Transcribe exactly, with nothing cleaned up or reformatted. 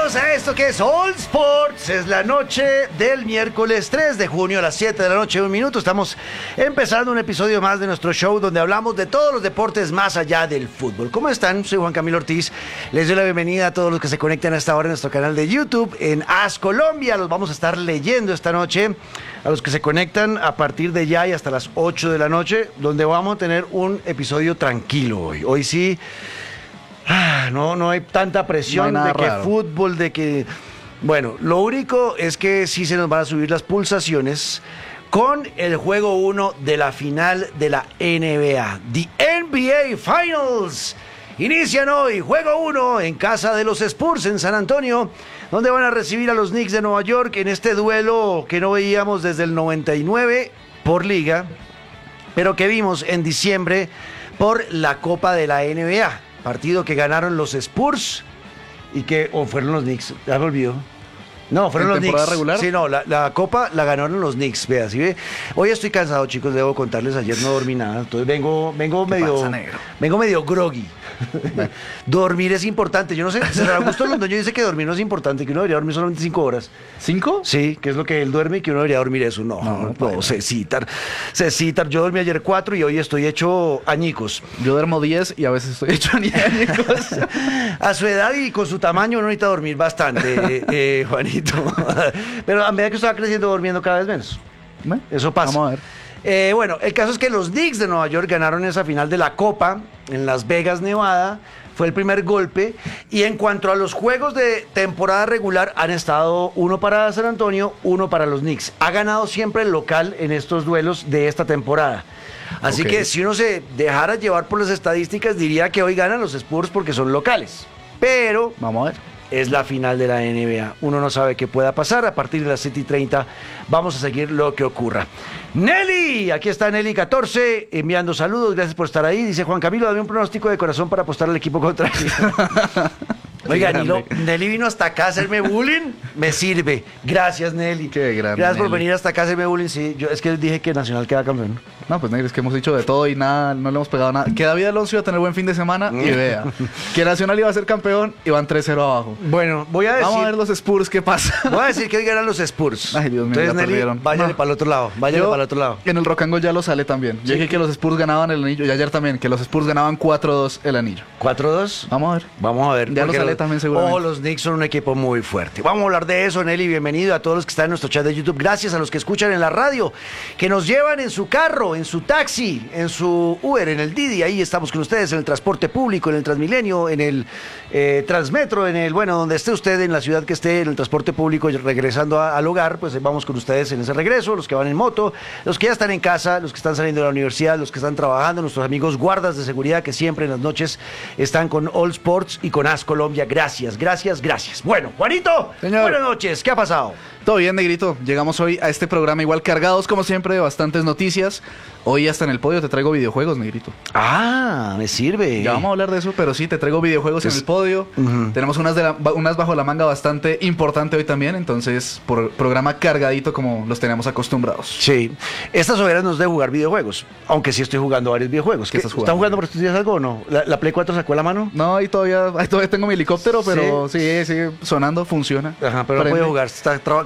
Bienvenidos a esto que es All Sports. Es la noche del miércoles tres de junio a las siete de la noche, un minuto. Estamos empezando un episodio más de nuestro show donde hablamos de todos los deportes más allá del fútbol. ¿Cómo están? Soy Juan Camilo Ortiz. Les doy la bienvenida a todos los que se conectan a esta hora en nuestro canal de YouTube en As Colombia. Los vamos a estar leyendo esta noche. A los que se conectan a partir de ya y hasta las ocho de la noche, donde vamos a tener un episodio tranquilo hoy. Hoy sí... Ah, no, no hay tanta presión no hay de que raro. fútbol, de que... Bueno, lo único es que sí se nos van a subir las pulsaciones con el juego uno de la final de la N B A. The N B A Finals. Inician hoy, juego uno en casa de los Spurs en San Antonio, donde van a recibir a los Knicks de Nueva York en este duelo que no veíamos desde el noventa y nueve por liga, pero que vimos en diciembre por la Copa de la N B A. Partido que ganaron los Spurs y que... ¿O fueron los Knicks? Ya me olvidó. No, fueron ¿En los temporada Knicks. regular? Sí, no, la, la Copa la ganaron los Knicks, vea, ¿sí ve? Hoy estoy cansado, chicos, debo contarles, ayer no dormí nada, entonces vengo, vengo medio... pasa, negro? Vengo medio groggy. Dormir es importante, yo no sé, César Augusto Londoño dice que dormir no es importante, que uno debería dormir solamente cinco horas. ¿Cinco? Sí, que es lo que él duerme y que uno debería dormir eso. No, No, no, no, bueno. Cecitar, Cecitar, yo dormí ayer cuatro y hoy estoy hecho añicos. Yo duermo diez y a veces estoy hecho ni añicos. A su edad y con su tamaño uno necesita dormir bastante, eh, eh, Juanito. Pero a medida que usted va creciendo, durmiendo cada vez menos. Bueno, Eso pasa. Vamos a ver. Eh, bueno, el caso es que los Knicks de Nueva York ganaron esa final de la Copa en Las Vegas, Nevada. Fue el primer golpe. Y en cuanto a los juegos de temporada regular, han estado uno para San Antonio, uno para los Knicks. Ha ganado siempre el local en estos duelos de esta temporada. Así Ok. que si uno se dejara llevar por las estadísticas, diría que hoy ganan los Spurs porque son locales. Pero Vamos a ver. es la final de la N B A. Uno no sabe qué pueda pasar. A partir de las siete y treinta vamos a seguir lo que ocurra. Nelly, aquí está Nelly catorce, enviando saludos. Gracias por estar ahí. Dice Juan Camilo, dame un pronóstico de corazón para apostar al equipo contrario. Oiga, Nilo, Nelly vino hasta acá a hacerme bullying. Me sirve. Gracias, Nelly. Qué grande, Gracias por Nelly. venir hasta acá a hacerme bullying. Sí, yo es que dije que Nacional queda campeón. No, pues negro, es que hemos dicho de todo y nada, no le hemos pegado nada. Que David Alonso iba a tener buen fin de semana y vea. Que Nacional iba a ser campeón y van tres cero abajo. Bueno, voy a decir... Vamos a ver los Spurs qué pasa. Voy a decir que hoy ganan los Spurs. Ay, Dios mío, Entonces, la Nelly, perdieron. váyale No. para el otro lado. Váyale Yo, para el otro lado. En el Rock and Roll ya lo sale también. Yo Sí. dije que los Spurs ganaban el anillo y ayer también, que los Spurs ganaban cuatro dos el anillo. cuatro dos. Vamos a ver. Vamos a ver. Ya lo porque sale los- también seguramente. Oh, los Knicks son un equipo muy fuerte. Vamos a hablar de eso, Nelly. Bienvenido a todos los que están en nuestro chat de YouTube. Gracias a los que escuchan en la radio, que nos llevan en su carro, en su taxi, en su Uber, en el Didi. Ahí estamos con ustedes, en el transporte público, en el Transmilenio, en el eh, Transmetro, en el, bueno, donde esté usted, en la ciudad que esté, en el transporte público, y regresando a- al hogar, pues eh, vamos con ustedes en ese regreso, los que van en moto, los que ya están en casa, los que están saliendo de la universidad, los que están trabajando, nuestros amigos guardas de seguridad que siempre en las noches están con All Sports y con As Colombia. Gracias, gracias, gracias. Bueno, Juanito, Señor. buenas noches. ¿Qué ha pasado? Todo bien, negrito. Llegamos hoy a este programa igual cargados, como siempre, de bastantes noticias. Hoy hasta en el podio te traigo videojuegos, negrito. Ah, me sirve. Ya vamos a hablar de eso, pero sí, te traigo videojuegos Es- en el podio. Ujú. Tenemos unas, de la- ba- unas bajo la manga bastante importante hoy también, entonces, por programa cargadito como los tenemos acostumbrados. Sí, estas horas nos de jugar videojuegos, aunque sí estoy jugando varios videojuegos. ¿Qué estás jugando? ¿Están jugando por estos días algo o no? ¿La, la Play cuatro sacó la mano? No, ahí todavía, ahí todavía tengo mi helicóptero, pero sí, sigue sonando, funciona. Ajá, pero no Prende. puede jugar, está tra-